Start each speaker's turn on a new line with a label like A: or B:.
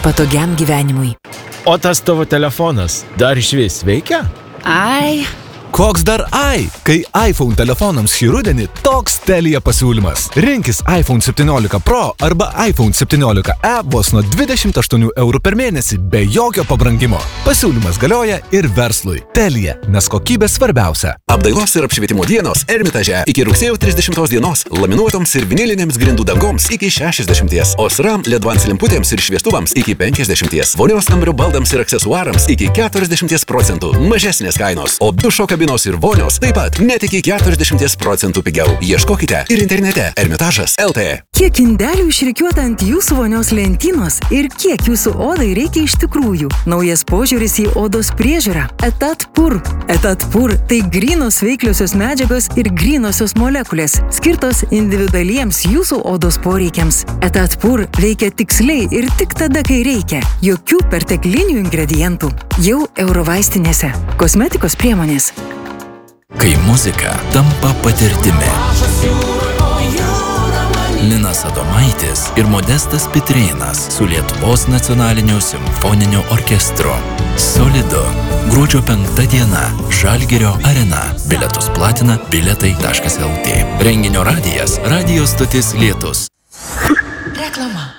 A: patogiam gyvenimui.
B: O tas tavo telefonas dar išvis veikia?
A: Ai.
C: Koks dar ai? Kai iPhone telefonams šį rudenį toks Telia pasiūlymas. Rinkis iPhone 17 Pro arba iPhone 17e vos nuo 28 eurų per mėnesį be jokio pabrangimo. Pasiūlymas galioja ir verslui. Telia, nes kokybė svarbiausia.
D: Apdailos ir apšvietimo dienos Ermitaže iki rugsėjo 30 dienos laminuotoms ir vinilinėms grindų dangoms iki 60, Osram ledvans lemputėms ir šviestuvams iki 50, vonios kambario baldams ir aksesuarams iki 40% mažesnės kainos, o dušo kabinos ir vonios taip pat net iki 40% pigiau. Ieškokite ir internete Ermitažas LT.
E: Kiek indelių išrikiuota ant jūsų vonios lentynos ir kiek jūsų odai reikia iš tikrųjų? Naujas požiūris į odos priežiūrą. Etat Pur. Etat Pur tai grynos veikliosios medžiagos ir grynosios molekulės, skirtos individualiems jūsų odos poreikiams. Etat Pur veikia tiksliai ir tik tada, kai reikia. Jokių perteklinių ingredientų. Jau Eurovaistinėse. Kosmetikos priemonės.
F: Kai muzika tampa patirtimi. Linas Adomaitis ir Modestas Pitrėnas su Lietuvos nacionaliniu simfoniniu orkestru. Solidu. Gruodžio 5 diena. Žalgirio arena. Bilietus platina bilietai.lt. Renginio radijas. Radio stotis Lietus.
A: Reklama.